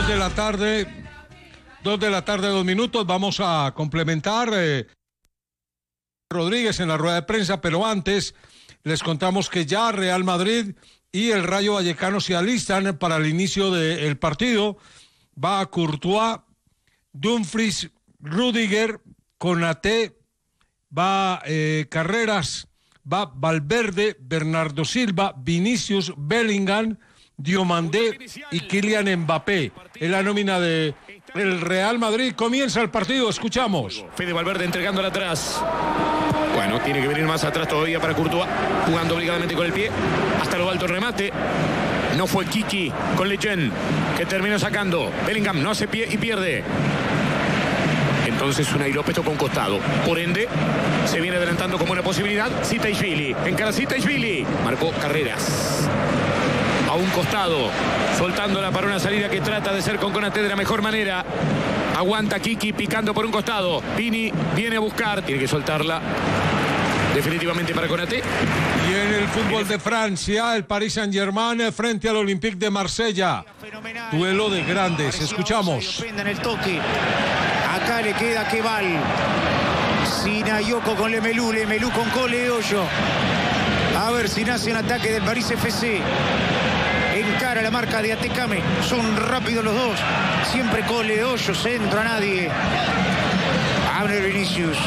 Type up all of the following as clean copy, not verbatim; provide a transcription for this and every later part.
2 de la tarde, 2 minutos. Vamos a complementar Rodríguez en la rueda de prensa, pero antes les contamos que ya Real Madrid y el Rayo Vallecano se alistan para el inicio del partido. Va Courtois, Dumfries, Rüdiger, Konaté, va Carreras, va Valverde, Bernardo Silva, Vinicius, Bellingham, Diomandé y Kylian Mbappé. Es la nómina de el Real Madrid. Comienza el partido, escuchamos. Fede Valverde entregándola atrás. Bueno, tiene que venir más atrás todavía para Courtois, jugando obligadamente con el pie hasta lo alto el remate. No fue Kiki con Leyen, que terminó sacando. Bellingham no hace pie y pierde. Entonces Unai López tocó un costado. Por ende, se viene adelantando como una posibilidad Zitajvili. Encara Zitajvili. Marcó Carreras. A un costado, soltándola para una salida que trata de ser con Konaté de la mejor manera. Aguanta Kiki picando por un costado. Vini viene a buscar, tiene que soltarla definitivamente para Konaté. Y en el fútbol de Francia, el Paris Saint-Germain frente al Olympique de Marsella. Duelo de grandes, escuchamos. El toque. Acá le queda Keval. Sinayoko con Lemelú con Cole Hoyo. A ver si nace un ataque del París FC. Encara la marca de Atecame. Son rápidos los dos. Siempre Cole Hoyo, centro a nadie. Abre Vinicius.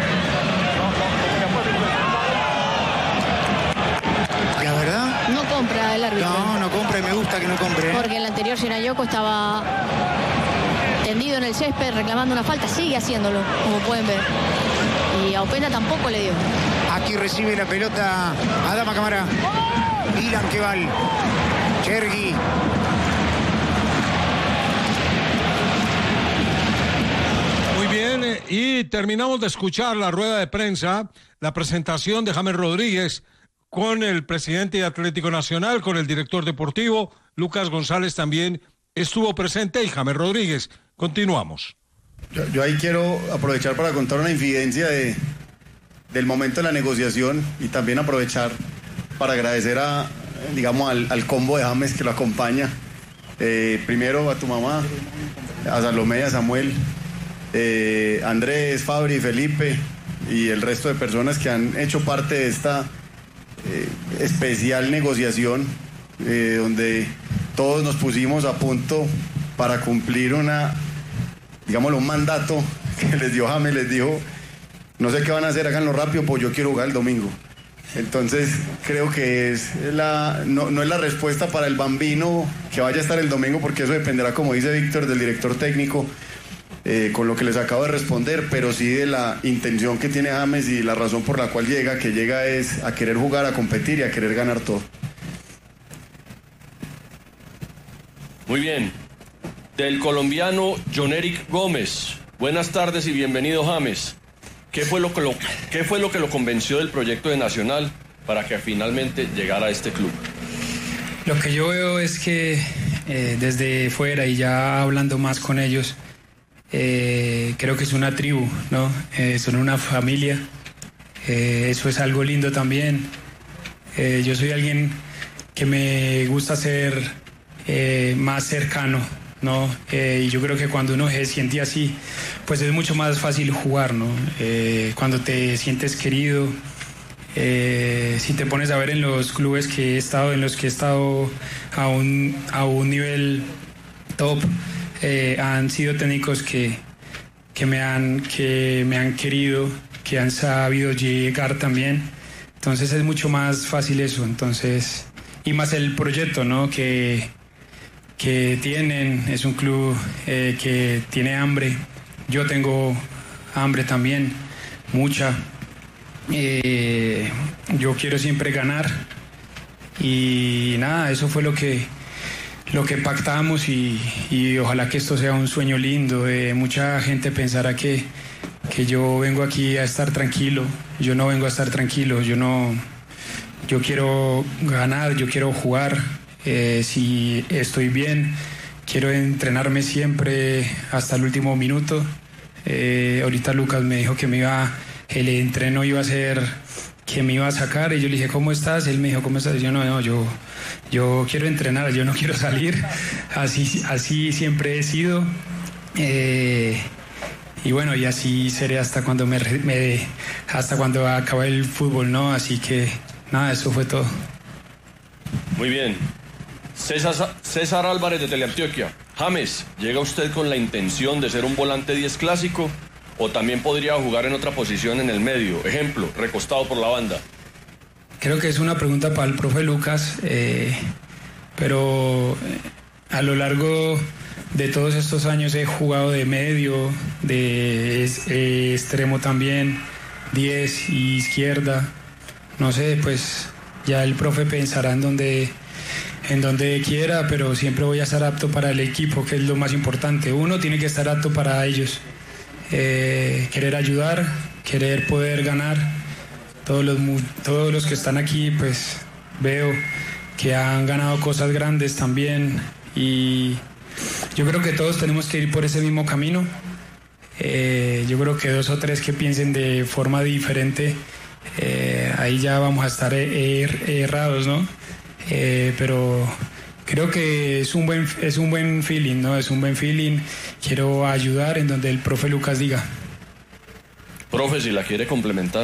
La verdad, no compra el árbitro. No compra y me gusta que no compre. Porque el anterior Sinayoko estaba tendido en el césped reclamando una falta. Sigue haciéndolo, como pueden ver. Y a Openda tampoco le dio. Aquí recibe la pelota Adama Camara. Ilan Keval. Chergui. Muy bien, y terminamos de escuchar la rueda de prensa, la presentación de James Rodríguez con el presidente de Atlético Nacional, con el director deportivo. Lucas González también estuvo presente y James Rodríguez. Continuamos. Yo ahí quiero aprovechar para contar una infidencia del momento de la negociación y también aprovechar para agradecer al combo de James que lo acompaña. Primero a tu mamá, a Salomé, a Samuel, Andrés, Fabri, Felipe y el resto de personas que han hecho parte de esta especial negociación donde todos nos pusimos a punto para cumplir un mandato que les dio James. Les dijo: no sé qué van a hacer, háganlo rápido, pues yo quiero jugar el domingo. Entonces creo que no es la respuesta para el bambino que vaya a estar el domingo, porque eso dependerá, como dice Víctor, del director técnico, con lo que les acabo de responder, pero sí de la intención que tiene James y la razón por la cual llega es a querer jugar, a competir y a querer ganar todo. Muy bien. Del colombiano John Eric Gómez. Buenas tardes y bienvenido, James. ¿Qué fue lo que lo convenció del proyecto de Nacional para que finalmente llegara a este club? Lo que yo veo es que desde fuera y ya hablando más con ellos, creo que es una tribu, ¿no? Son una familia. Eso es algo lindo también. Yo soy alguien que me gusta ser más cercano, ¿no? Y yo creo que cuando uno se siente así, pues es mucho más fácil jugar, ¿no? Cuando te sientes querido, si te pones a ver en los clubes en los que he estado a un nivel top, han sido técnicos que me han querido, que han sabido llegar también. Entonces es mucho más fácil eso. Entonces, y más el proyecto, ¿no? que tienen, es un club que tiene hambre. Yo tengo hambre también, mucha. Yo quiero siempre ganar y nada, eso fue lo que pactamos y ojalá que esto sea un sueño lindo. Mucha gente pensará que yo vengo aquí a estar tranquilo. Yo no vengo a estar tranquilo, yo quiero ganar, yo quiero jugar. Si estoy bien, quiero entrenarme siempre hasta el último minuto. Ahorita Lucas me dijo que el entreno iba a ser que me iba a sacar y yo le dije, ¿cómo estás? Él me dijo, ¿cómo estás? Y yo, no, yo quiero entrenar, yo no quiero salir. Así siempre he sido. Y bueno, y así seré hasta cuando hasta cuando acabe el fútbol, ¿no? Así que nada, eso fue todo. Muy bien. César Álvarez de Teleantioquia. James, ¿llega usted con la intención de ser un volante 10 clásico o también podría jugar en otra posición en el medio? Ejemplo, recostado por la banda. Creo que es una pregunta para el profe Lucas, pero a lo largo de todos estos años he jugado de medio, de extremo también, 10 y izquierda. No sé, pues ya el profe pensará en donde quiera, pero siempre voy a estar apto para el equipo, que es lo más importante. Uno tiene que estar apto para ellos, querer ayudar, querer poder ganar. Todos los que están aquí, pues veo que han ganado cosas grandes también y yo creo que todos tenemos que ir por ese mismo camino. Yo creo que 2 o 3 que piensen de forma diferente, ahí ya vamos a estar errados, ¿no? Pero creo que es un buen feeling, ¿no? Es un buen feeling. Quiero ayudar en donde el profe Lucas diga. Profe, si la quiere complementar.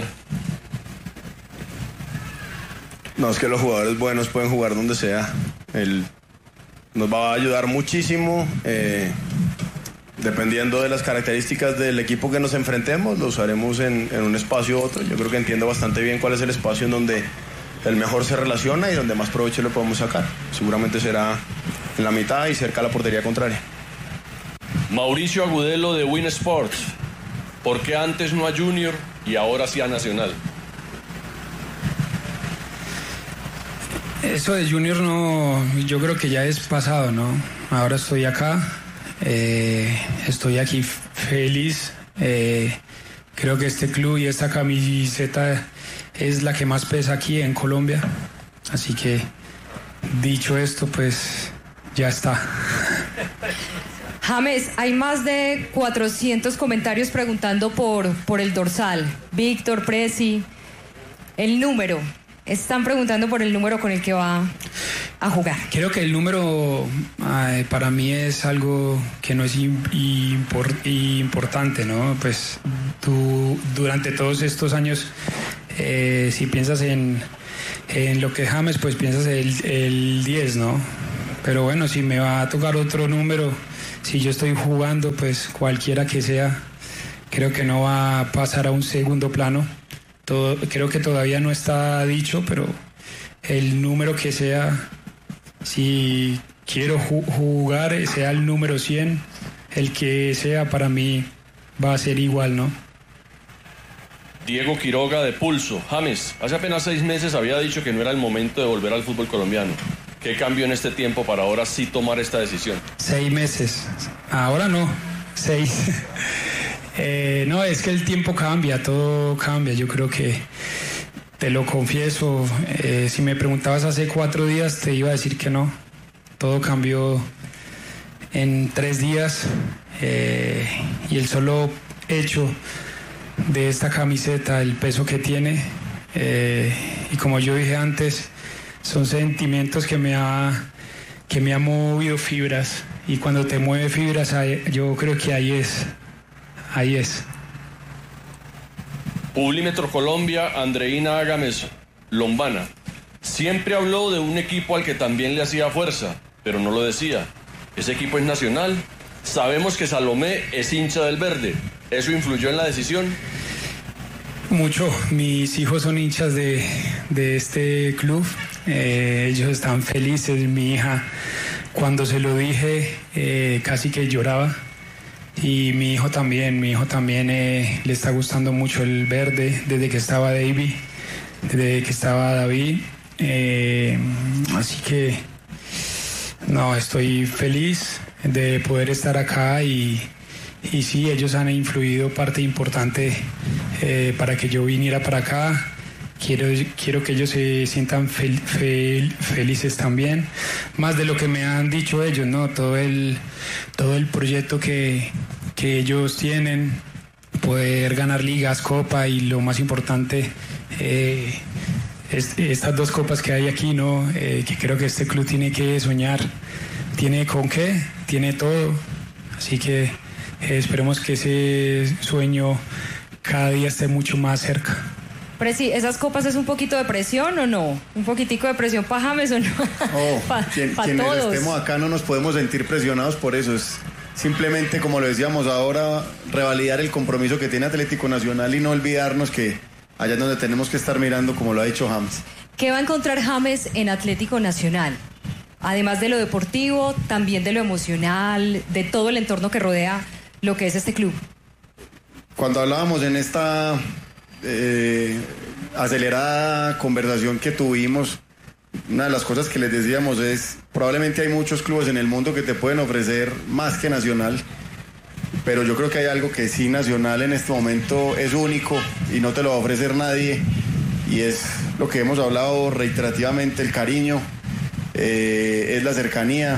No, es que los jugadores buenos pueden jugar donde sea. Nos va a ayudar muchísimo. Dependiendo de las características del equipo que nos enfrentemos, lo usaremos en un espacio u otro. Yo creo que entiendo bastante bien cuál es el espacio en donde el mejor se relaciona y donde más provecho le podemos sacar. Seguramente será en la mitad y cerca a la portería contraria. Mauricio Agudelo de Win Sports. ¿Por qué antes no a Junior y ahora sí a Nacional? Eso de Junior no, yo creo que ya es pasado, ¿no? Ahora estoy acá, estoy aquí feliz. Creo que este club y esta camiseta es la que más pesa aquí en Colombia. Así que, dicho esto, pues ya está. James, hay más de 400 comentarios preguntando por el dorsal. Víctor, Presi, el número. Están preguntando por el número con el que va a jugar. Creo que el número para mí es algo que no es importante, ¿no? Pues tú durante todos estos años, si piensas en lo que es James, pues piensas el 10, ¿no? Pero bueno, si me va a tocar otro número, si yo estoy jugando, pues cualquiera que sea, creo que no va a pasar a un segundo plano. Creo que todavía no está dicho, pero el número que sea, si quiero jugar, sea el número 100, el que sea para mí va a ser igual, ¿no? Diego Quiroga de Pulso. James, hace apenas 6 meses había dicho que no era el momento de volver al fútbol colombiano. ¿Qué cambió en este tiempo para ahora sí tomar esta decisión? 6 meses. Ahora no, 6. No, es que el tiempo cambia, todo cambia. Yo creo que, te lo confieso, si me preguntabas hace 4 días te iba a decir que no. Todo cambió en 3 días y el solo hecho de esta camiseta, el peso que tiene y como yo dije antes, son sentimientos que me ha movido fibras y cuando te mueve fibras, yo creo que ahí es. Publímetro Colombia, Andreina Ágames Lombana. Siempre habló de un equipo al que también le hacía fuerza, pero no lo decía. Ese equipo es Nacional. Sabemos que Salomé es hincha del verde. ¿Eso influyó en la decisión? Mucho. Mis hijos son hinchas de este club. Ellos están felices. Mi hija, cuando se lo dije, casi que lloraba. Y mi hijo también le está gustando mucho el verde desde que estaba David. Así que no, estoy feliz de poder estar acá y sí, ellos han influido parte importante para que yo viniera para acá. Quiero que ellos se sientan felices también, más de lo que me han dicho ellos, ¿no? Todo el proyecto que ellos tienen, poder ganar ligas, copa y lo más importante, estas 2 copas que hay aquí, ¿no? Que creo que este club tiene que soñar. ¿Tiene con qué? Tiene todo. Así que esperemos que ese sueño cada día esté mucho más cerca. Presi, ¿esas copas es un poquito de presión o no? ¿Un poquitico de presión para James o no? Quienes todos. estemos acá no nos podemos sentir presionados por eso. Es simplemente, como lo decíamos ahora, revalidar el compromiso que tiene Atlético Nacional y no olvidarnos que allá es donde tenemos que estar mirando, como lo ha dicho James. ¿Qué va a encontrar James en Atlético Nacional? Además de lo deportivo, también de lo emocional, de todo el entorno que rodea lo que es este club. Cuando hablábamos en esta acelerada conversación que tuvimos, una de las cosas que les decíamos es, probablemente hay muchos clubes en el mundo que te pueden ofrecer más que Nacional, pero yo creo que hay algo que sí Nacional en este momento es único y no te lo va a ofrecer nadie, y es lo que hemos hablado reiterativamente, el cariño, es la cercanía,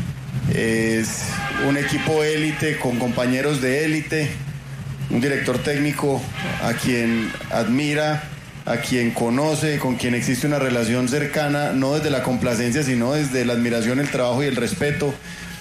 es un equipo élite con compañeros de élite, un director técnico a quien admira, a quien conoce, con quien existe una relación cercana, no desde la complacencia, sino desde la admiración, el trabajo y el respeto,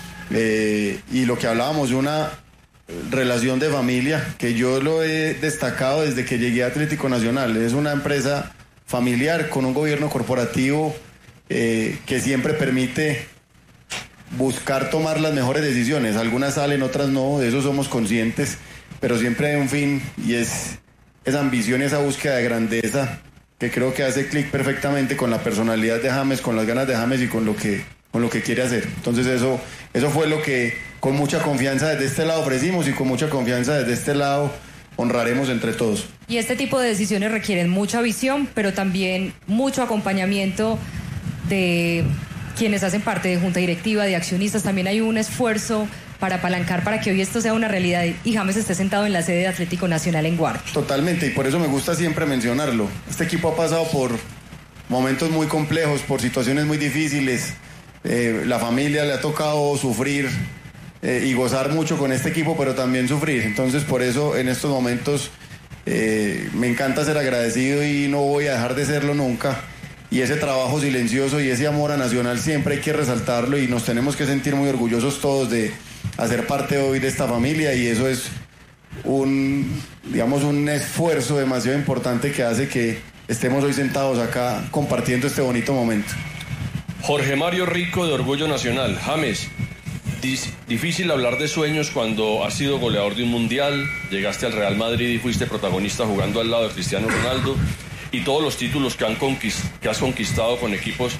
y lo que hablábamos de una relación de familia, que yo lo he destacado desde que llegué a Atlético Nacional. Es una empresa familiar con un gobierno corporativo que siempre permite buscar tomar las mejores decisiones. Algunas salen, otras no, de eso somos conscientes, pero siempre hay un fin, y es esa ambición y esa búsqueda de grandeza que creo que hace clic perfectamente con la personalidad de James, con las ganas de James y con lo que quiere hacer. Entonces eso fue lo que con mucha confianza desde este lado ofrecimos, y con mucha confianza desde este lado honraremos entre todos. Y este tipo de decisiones requieren mucha visión, pero también mucho acompañamiento de quienes hacen parte de junta directiva, de accionistas. También hay un esfuerzo para apalancar para que hoy esto sea una realidad y James esté sentado en la sede de Atlético Nacional en Guardia. Totalmente, y por eso me gusta siempre mencionarlo. Este equipo ha pasado por momentos muy complejos, por situaciones muy difíciles. La familia le ha tocado sufrir y gozar mucho con este equipo, pero también sufrir. Entonces, por eso en estos momentos me encanta ser agradecido y no voy a dejar de serlo nunca. Y ese trabajo silencioso y ese amor a Nacional siempre hay que resaltarlo, y nos tenemos que sentir muy orgullosos todos de hacer parte hoy de esta familia, y eso es un esfuerzo demasiado importante que hace que estemos hoy sentados acá compartiendo este bonito momento. Jorge Mario Rico, de Orgullo Nacional. James, difícil hablar de sueños cuando has sido goleador de un mundial, llegaste al Real Madrid y fuiste protagonista jugando al lado de Cristiano Ronaldo, y todos los títulos que has conquistado con equipos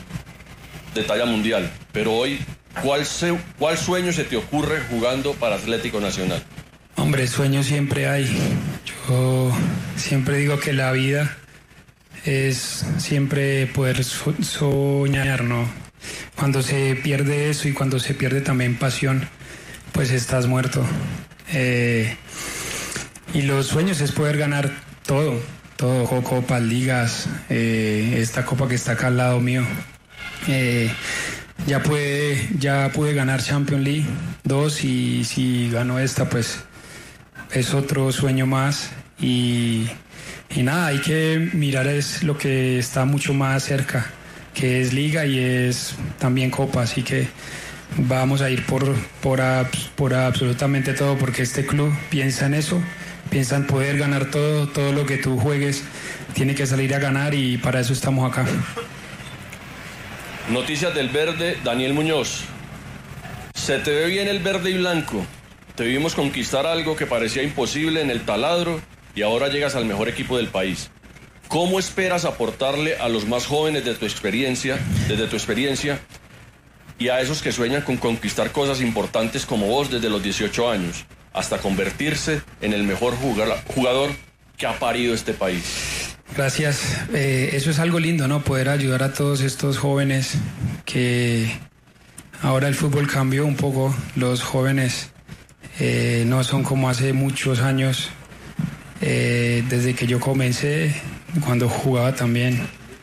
de talla mundial. Pero hoy, ¿cuál sueño se te ocurre jugando para Atlético Nacional? Hombre, sueños siempre hay. Yo siempre digo que la vida es siempre poder soñar, ¿no? Cuando se pierde eso y cuando se pierde también pasión, pues estás muerto. Y los sueños es poder ganar todo, copas, ligas, esta copa que está acá al lado mío. Ya pude ganar Champions League 2, y si gano esta, pues es otro sueño más. Y nada, hay que mirar es lo que está mucho más cerca, que es Liga y es también Copa. Así que vamos a ir por absolutamente todo, porque este club piensa en eso, piensa en poder ganar todo lo que tú juegues, tiene que salir a ganar, y para eso estamos acá. Noticias del Verde, Daniel Muñoz. Se te ve bien el verde y blanco. Te vimos conquistar algo que parecía imposible en el Taladro, y ahora llegas al mejor equipo del país. ¿Cómo esperas aportarle a los más jóvenes desde tu experiencia, y a esos que sueñan con conquistar cosas importantes como vos desde los 18 años, hasta convertirse en el mejor jugador que ha parido este país? Gracias. Eso es algo lindo, ¿no? Poder ayudar a todos estos jóvenes, que ahora el fútbol cambió un poco. Los jóvenes no son como hace muchos años. Desde que yo comencé, cuando jugaba también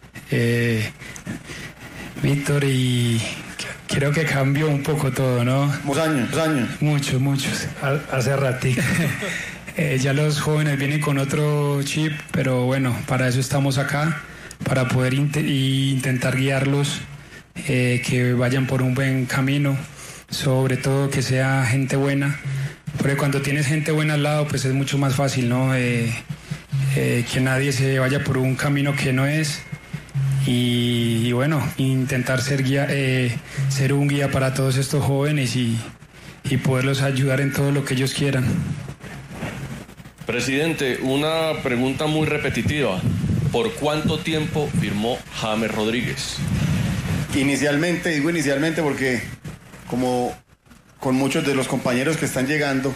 Víctor, y creo que cambió un poco todo, ¿no? Muchos años. Muchos, hace ratito. Ya los jóvenes vienen con otro chip, pero bueno, para eso estamos acá, para poder intentar guiarlos, que vayan por un buen camino, sobre todo que sea gente buena, porque cuando tienes gente buena al lado, pues es mucho más fácil, ¿no? Que nadie se vaya por un camino que no es. Y bueno, intentar ser un guía para todos estos jóvenes y poderlos ayudar en todo lo que ellos quieran. Presidente, una pregunta muy repetitiva. ¿Por cuánto tiempo firmó James Rodríguez? Inicialmente, digo inicialmente porque como con muchos de los compañeros que están llegando,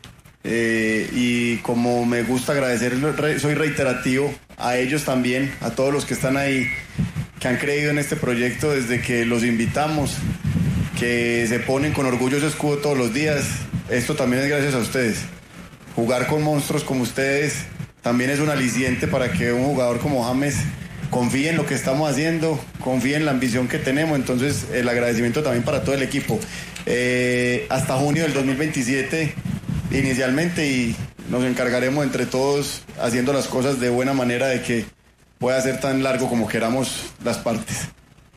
y como me gusta agradecer, soy reiterativo a ellos también, a todos los que están ahí, que han creído en este proyecto desde que los invitamos, que se ponen con orgullo ese escudo todos los días. Esto también es gracias a ustedes. Jugar con monstruos como ustedes también es un aliciente para que un jugador como James confíe en lo que estamos haciendo, confíe en la ambición que tenemos. Entonces el agradecimiento también para todo el equipo. Hasta junio del 2027 inicialmente, y nos encargaremos entre todos haciendo las cosas de buena manera de que pueda ser tan largo como queramos las partes.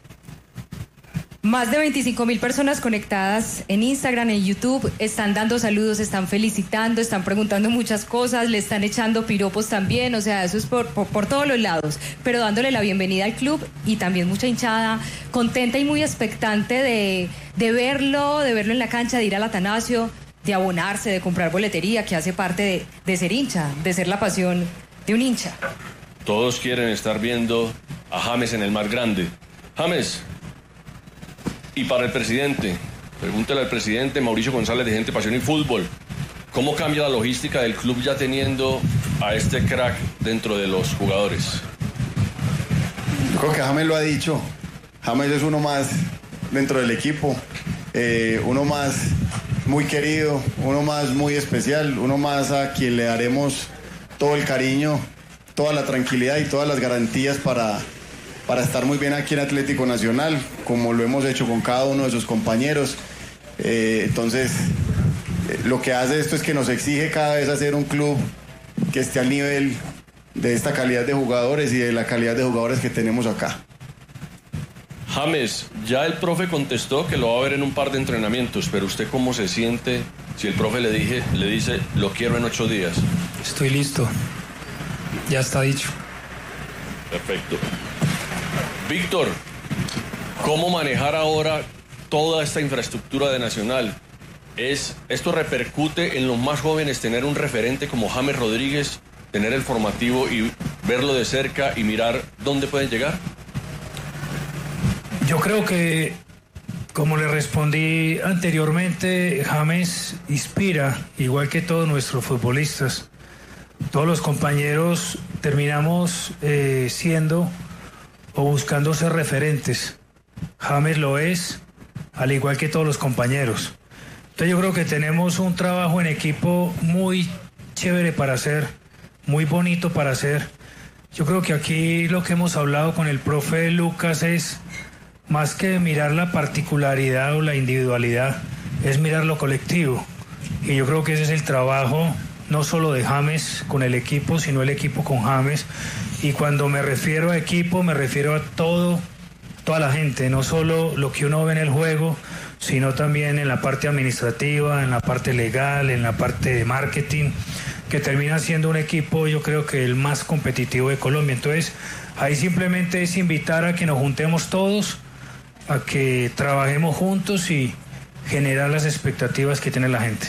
Más de 25,000 personas conectadas en Instagram, en YouTube, están dando saludos, están felicitando, están preguntando muchas cosas, le están echando piropos también, o sea, eso es por todos los lados, pero dándole la bienvenida al club y también mucha hinchada, contenta y muy expectante de verlo en la cancha, de ir al Atanasio, de abonarse, de comprar boletería, que hace parte de ser hincha, de ser la pasión de un hincha. Todos quieren estar viendo a James en el más grande. James, y para el presidente, pregúntale al presidente Mauricio González de Gente, Pasión y Fútbol, ¿cómo cambia la logística del club ya teniendo a este crack dentro de los jugadores? Yo creo que James lo ha dicho, James es uno más dentro del equipo, uno más muy querido, uno más muy especial, uno más a quien le daremos todo el cariño, toda la tranquilidad y todas las garantías para estar muy bien aquí en Atlético Nacional, como lo hemos hecho con cada uno de sus compañeros. Entonces, lo que hace esto es que nos exige cada vez hacer un club que esté al nivel de esta calidad de jugadores y de la calidad de jugadores que tenemos acá. James, ya el profe contestó que lo va a ver en un par de entrenamientos, pero ¿usted cómo se siente si el profe le dice, lo quiero en 8 días? Estoy listo, ya está dicho. Perfecto. Víctor, ¿cómo manejar ahora toda esta infraestructura de Nacional? ¿Esto repercute en los más jóvenes tener un referente como James Rodríguez, tener el formativo y verlo de cerca y mirar dónde pueden llegar? Yo creo que, como le respondí anteriormente, James inspira, igual que todos nuestros futbolistas. Todos los compañeros terminamos siendo o buscando ser referentes. James lo es, al igual que todos los compañeros. Entonces yo creo que tenemos un trabajo en equipo muy chévere para hacer, muy bonito para hacer. Yo creo que aquí lo que hemos hablado con el profe Lucas es más que mirar la particularidad o la individualidad, es mirar lo colectivo. Y yo creo que ese es el trabajo no solo de James con el equipo, sino el equipo con James. Y cuando me refiero a equipo, me refiero a toda la gente, no solo lo que uno ve en el juego, sino también en la parte administrativa, en la parte legal, en la parte de marketing, que termina siendo un equipo, yo creo que el más competitivo de Colombia. Entonces, ahí simplemente es invitar a que nos juntemos todos, a que trabajemos juntos y generar las expectativas que tiene la gente.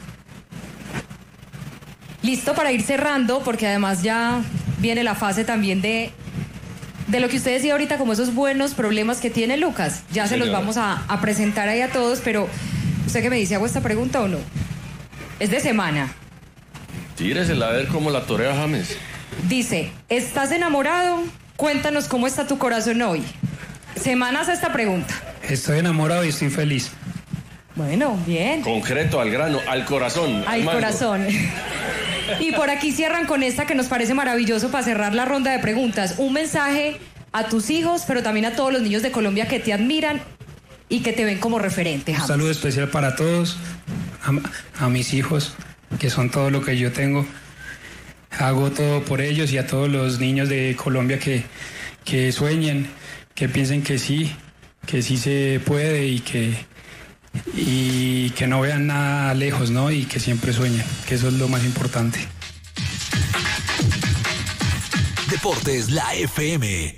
Listo para ir cerrando, porque además ya viene la fase también de lo que usted decía ahorita, como esos buenos problemas que tiene Lucas. Ya se los vamos a presentar ahí a todos, pero ¿usted qué me dice? ¿Hago esta pregunta o no? Es de semana. Tíresela a ver cómo la torea James. Dice, ¿estás enamorado? Cuéntanos cómo está tu corazón hoy. Semanas esta pregunta. Estoy enamorado y estoy feliz. Bueno, bien. Concreto, al grano, al corazón. Al corazón. Y por aquí cierran con esta que nos parece maravilloso para cerrar la ronda de preguntas. Un mensaje a tus hijos, pero también a todos los niños de Colombia que te admiran y que te ven como referente, James. Un saludo especial para todos, a mis hijos, que son todo lo que yo tengo. Hago todo por ellos y a todos los niños de Colombia que sueñen, que piensen que sí se puede y que no vean nada lejos, ¿no? Y que siempre sueñen, que eso es lo más importante. Deportes La FM.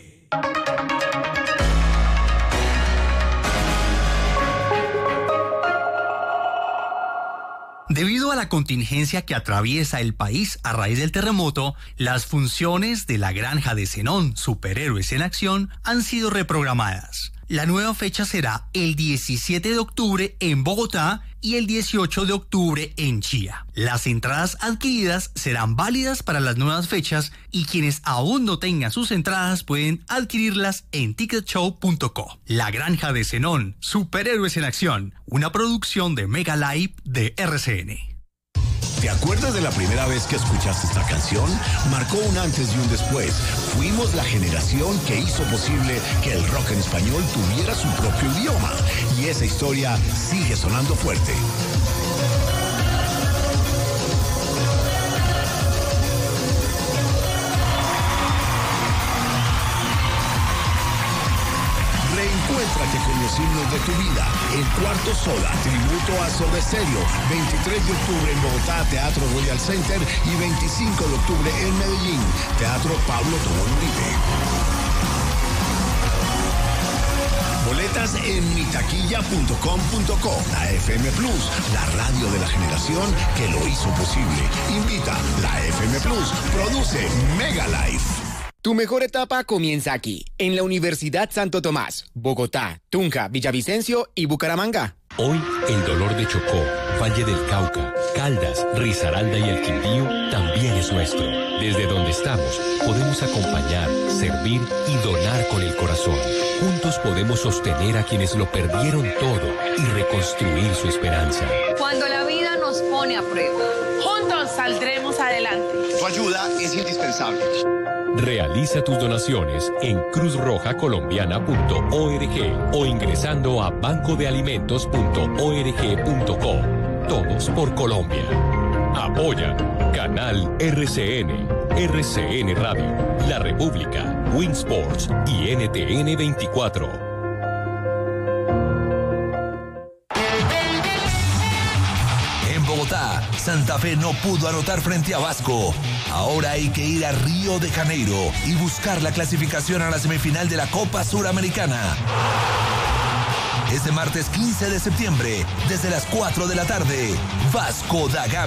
Debido a la contingencia que atraviesa el país a raíz del terremoto, las funciones de la Granja de Zenón, Superhéroes en Acción, han sido reprogramadas. La nueva fecha será el 17 de octubre en Bogotá y el 18 de octubre en Chía. Las entradas adquiridas serán válidas para las nuevas fechas y quienes aún no tengan sus entradas pueden adquirirlas en ticketshow.co. La Granja de Zenón, Superhéroes en Acción, una producción de Mega Live de RCN. ¿Te acuerdas de la primera vez que escuchaste esta canción? Marcó un antes y un después. Fuimos la generación que hizo posible que el rock en español tuviera su propio idioma. Y esa historia sigue sonando fuerte. Reencuéntrate con los himnos de tu vida. El Cuarto Soda, tributo a Soda Stereo. 23 de octubre en Bogotá, Teatro Royal Center. Y 25 de octubre en Medellín, Teatro Pablo Tobón Uribe. Boletas en mitaquilla.com.co. La FM Plus, la radio de la generación que lo hizo posible. Invita la FM Plus. Produce Mega Life. Tu mejor etapa comienza aquí, en la Universidad Santo Tomás, Bogotá, Tunja, Villavicencio y Bucaramanga. Hoy, el dolor de Chocó, Valle del Cauca, Caldas, Risaralda y el Quindío también es nuestro. Desde donde estamos, podemos acompañar, servir y donar con el corazón. Juntos podemos sostener a quienes lo perdieron todo y reconstruir su esperanza. Cuando la vida nos pone a prueba, juntos saldremos adelante. Tu ayuda es indispensable. Realiza tus donaciones en cruzrojacolombiana.org o ingresando a bancodealimentos.org.co. Todos por Colombia. Apoya Canal RCN, RCN Radio, La República, Winsports y NTN 24. Bogotá, Santa Fe no pudo anotar frente a Vasco. Ahora hay que ir a Río de Janeiro y buscar la clasificación a la semifinal de la Copa Suramericana. Este martes 15 de septiembre, desde las 4 de la tarde, Vasco da Gama.